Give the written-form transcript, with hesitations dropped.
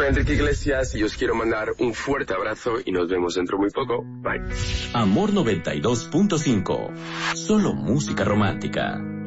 Soy Enrique Iglesias y os quiero mandar un fuerte abrazo y nos vemos dentro muy poco. Bye. Amor 92.5. Solo música romántica.